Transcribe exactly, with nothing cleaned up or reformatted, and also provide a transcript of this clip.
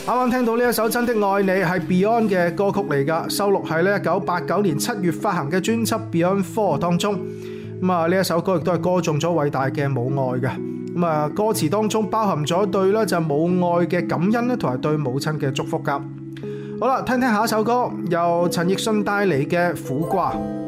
啱啱聽到呢一首《真的愛你》係 Beyond 嘅歌曲嚟㗎，收錄喺呢一九八九年七月發行嘅專輯 Beyond Four 當中。咁啊，呢一首歌亦都係歌頌咗偉大嘅母愛嘅。咁啊，歌詞當中包含咗對咧就母愛嘅感恩咧，同埋對母親嘅祝福㗎。好啦，聽聽下一首歌，由陳奕迅帶嚟嘅《苦瓜》。